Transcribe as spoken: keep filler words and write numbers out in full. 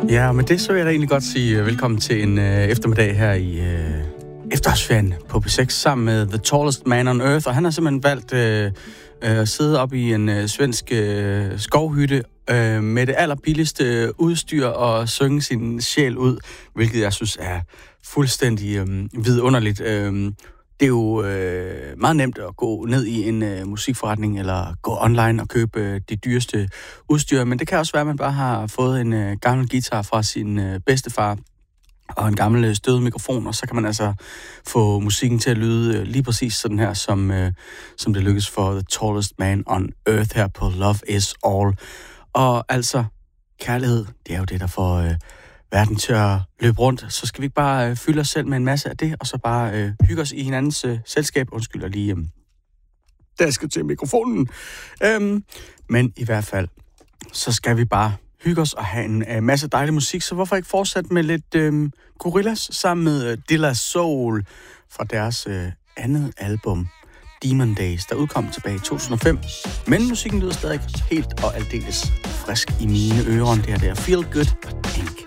Ja, men det så jeg da egentlig godt sige velkommen til en øh, eftermiddag her i øh, efterårsferien på P seks sammen med The Tallest Man on Earth. Og han har simpelthen valgt øh, øh, at sidde op i en øh, svensk øh, skovhytte øh, med det allerbilligste udstyr og synge sin sjæl ud, hvilket jeg synes er fuldstændig øh, vidunderligt. Øh, Det er jo øh, meget nemt at gå ned i en øh, musikforretning eller gå online og købe øh, de dyreste udstyr, men det kan også være, at man bare har fået en øh, gammel guitar fra sin øh, bedstefar og en gammel øh, støvet mikrofon, og så kan man altså få musikken til at lyde øh, lige præcis sådan her, som, øh, som det lykkes for The Tallest Man on Earth her på Love Is All. Og altså, kærlighed, det er jo det, der får øh, verden til at løbe rundt. Så skal vi ikke bare øh, fylde os selv med en masse af det, og så bare øh, hygge os i hinandens øh, selskab. Undskyld, jeg lige øh, dasker til mikrofonen. Øhm, men i hvert fald, så skal vi bare hygge os og have en øh, masse dejlig musik. Så hvorfor ikke fortsætte med lidt øh, Gorillaz sammen med øh, De La Soul fra deres øh, andet album, Demon Days, der udkom tilbage i to tusind og fem. Men musikken lyder stadig helt og aldeles frisk i mine ører. Det her, det er Feel Good.